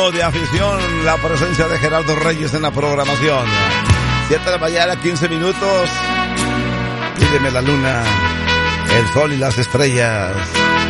lleno de afición la presencia de Gerardo Reyes en la programación. 7 de la mañana, 15 minutos. Pídeme la luna, el sol y las estrellas.